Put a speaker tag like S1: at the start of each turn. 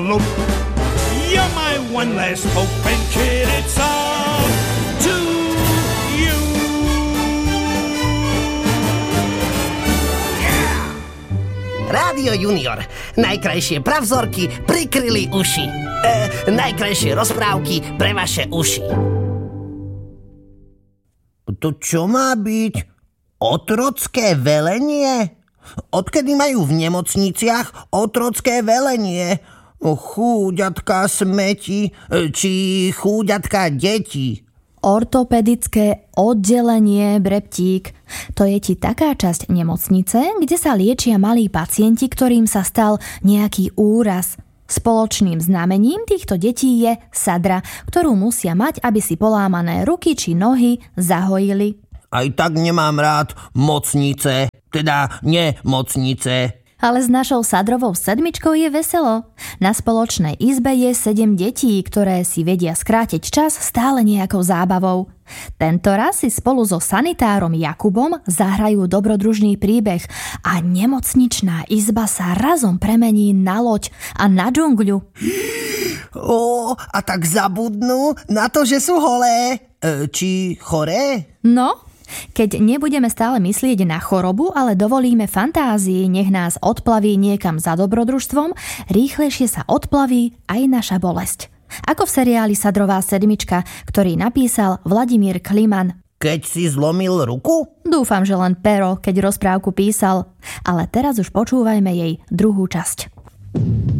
S1: Look, you're my one last hope, and kid, it's all to you. Yeah!
S2: Rádio Junior. Najkrajšie pravzorky prikryli uši. Najkrajšie rozprávky pre vaše uši. To čo má byť? Otrocké velenie? Odkedy majú v nemocniciach otrocké velenie? Chúďatka smeti, či chúďatka deti.
S3: Ortopedické oddelenie, Breptík. To je ti taká časť nemocnice, kde sa liečia malí pacienti, ktorým sa stal nejaký úraz. Spoločným znamením týchto detí je sadra, ktorú musia mať, aby si polámané ruky či nohy zahojili.
S2: Aj tak nemám rád mocnice, teda nemocnice.
S3: Ale s našou sadrovou sedmičkou je veselo. Na spoločnej izbe je 7 detí, ktoré si vedia skrátiť čas stále nejakou zábavou. Tento raz si spolu so sanitárom Jakubom zahrajú dobrodružný príbeh a nemocničná izba sa razom premení na loď a na džungľu.
S2: A tak zabudnú na to, že sú holé. Či choré?
S3: No, keď nebudeme stále myslieť na chorobu, ale dovolíme fantázii, nech nás odplaví niekam za dobrodružstvom, rýchlejšie sa odplaví aj naša bolesť. Ako v seriáli Sadrová sedmička, ktorý napísal Vladimír Kliman.
S2: Keď si zlomil ruku?
S3: Dúfam, že len pero, keď rozprávku písal. Ale teraz už počúvajme jej druhú časť.